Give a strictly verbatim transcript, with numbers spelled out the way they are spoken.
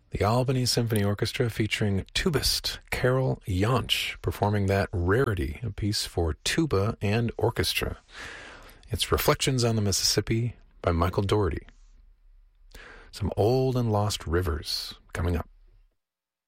The Albany Symphony Orchestra featuring tubist Carol Yonch performing that rarity, a piece for tuba and orchestra. It's Reflections on the Mississippi by Michael Dougherty. Some old and lost rivers coming up.